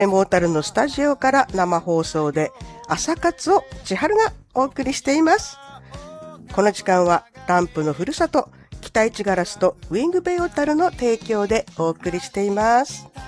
モータルのスタジオから生放送で朝活を千春がお送りしています。この時間はランプのふるさと北市ガラスとウィングベイ小樽の提供でお送りしています。